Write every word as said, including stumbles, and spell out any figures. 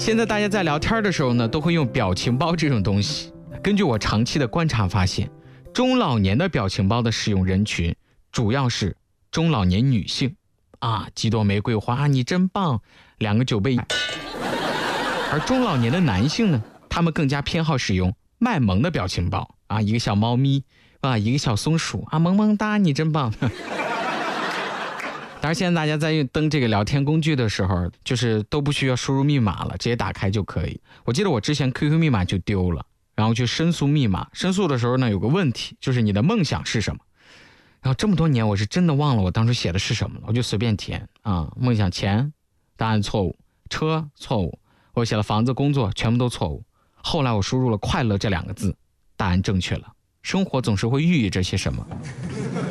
现在大家在聊天的时候呢，都会用表情包这种东西。根据我长期的观察发现，中老年的表情包的使用人群主要是中老年女性啊，几朵玫瑰花，你真棒，两个酒杯。而中老年的男性呢，他们更加偏好使用卖萌的表情包啊，一个小猫咪啊，一个小松鼠啊，萌萌哒，你真棒。当然，现在大家在用登这个聊天工具的时候，就是都不需要输入密码了，直接打开就可以。我记得我之前 Q Q 密码就丢了，然后去申诉密码，申诉的时候呢，有个问题，就是你的梦想是什么？然后这么多年，我是真的忘了我当初写的是什么了，我就随便填啊，梦想钱，答案错误，车错误，我写了房子、工作，全部都错误。后来我输入了快乐这两个字，答案正确了。生活总是会寓意着些什么。